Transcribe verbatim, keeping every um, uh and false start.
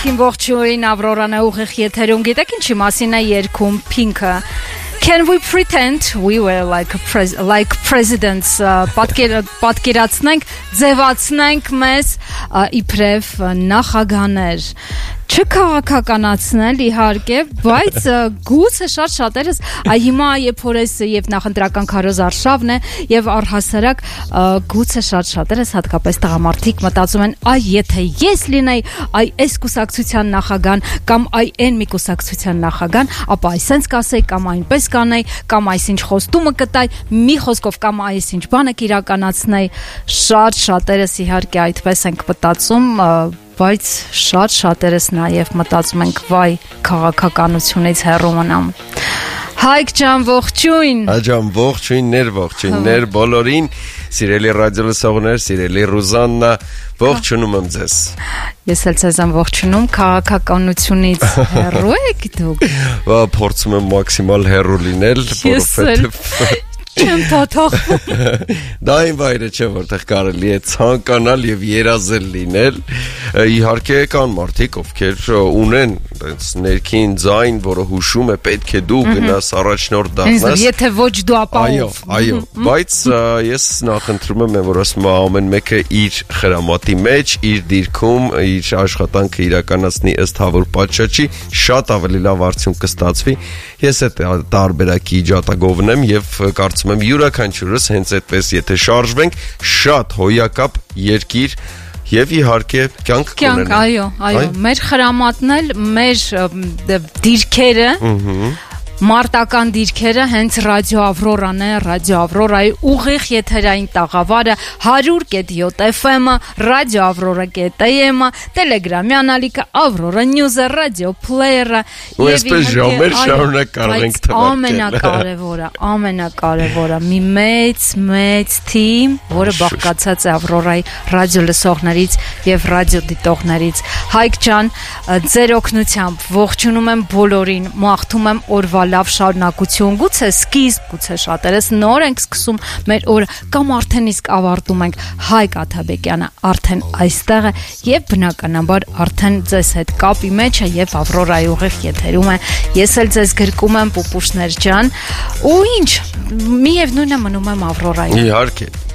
Ողջույն, ողջույն, Ավրորան է ուղիղ եթերում, գիտեք ինչի մասին է երգում Pink-ը. Can we pretend we were like, pres like presidents, պատկեր, պատկերացնենք, ձևացնենք մեզ իբրև նախագաներ, չքաղաքականացնել իհարկե, բայց գուցե շատ շատերս հիմա երբ որ ես եւ նախընտրական քարոզ արշավն է եւ առհասարակ գուցե շատ շատերս հատկապես տղամարդիկ մտածում են այ եթե ես լինեի այ այս կուսակցության նախագահան կամ այ այն մի կուսակցության նախագահան, ապա այսպես կասեի կամ այնպես կանեի կամ այսինչ խոստումը կտայի, մի խոսքով կամ այսինչ բանը կիրականացնեի, շատ շատերս իհարկե այդպես ենք մտածում, բայց շատ շատերս նաև մտածում ենք վայ քաղաքականությունից հեռու մնամ։ Հայկ ջան, ողջույն։ Հայ ջան, ողջույններ, ողջույններ բոլորին, սիրելի ռադիոլսողներ, սիրելի Ռուզաննա, ողջունում եմ ձեզ։ Ես էլ ձեզ եմ ողջունում, քաղաքականությունից հեռու եք դուք։ Բա փորձում եմ մաքսիմալ հեռու լինել, որովհետև Չեմ թաթախվում։ Դա այն վայրը չէ, որտեղ կարելի է ցանկանալ եւ երազել լինել։ Իհարկե կան մարդիկ, ովքեր ունեն այնպես ներքին ձայն, որը հուշում է պետք է դու գնաս առաջնորդ դառնաս։ Եթե ոչ դու ապա Այո, այո, բայց ես նախընտրում եմ, որ ասում եմ ամեն մեկը իր խրամատի մեջ, իր դիրքում, իր աշխատանքը իրականացնի ըստ հավուր պատշաճի, շատ ավելի լավ արդյունք կստացվի։ Ես այդ տարբերակի իջատագովն եմ եւ կարծում եմ յուրաքանչյուրս հենց այդպես եթե շարժվենք շատ հոյակապ երկիր եւ իհարկե կյանք կունենանք։ Կյանք, այո, այո, մեր խրամատն էլ, մեր դիրքերը Մարտական դիրքերը հենց ռադիո Ավրորան է, ռադիո Ավրորայի ուղիղ եթերային տաղավարը հարյուր կետ յոթ էֆ էմ-ը, ռադիո Ավրորա կետ էյ էմ-ը, տելեգրամյան ալիքը, Ավրորա Նյուզը, ռադիո Փլեյերը ու այսպես ժամեր շարունակ կարող ենք թվարկել։ Ամենակարևորը, ամենակարևորը մի մեծ, մեծ թիմ, որը բաղկացած է Ավրորայի ռադիո լսողներից եւ ռադիո դիտողներից։ Հայկ ջան, ձեր օգնությամբ ողջունում եմ բոլորին, մաղթում եմ օրվա լավ շարունակություն, գուցե սկիզբ, գուցե շատերս նոր ենք սկսում մեր օրը կամ արդեն իսկ ավարտում ենք։ Հայկ Աթաբեկյանը արդեն այստեղ է եւ բնականաբար արդեն ձեզ հետ կապի մեջ է եւ Ավրորայի ուղիղ եթերում է։ Ես էլ ձեզ գրկում եմ Պուպուշներ ջան, ու ինչ, միևնույնն է մնում եմ Ավրորայի։ Իհարկե,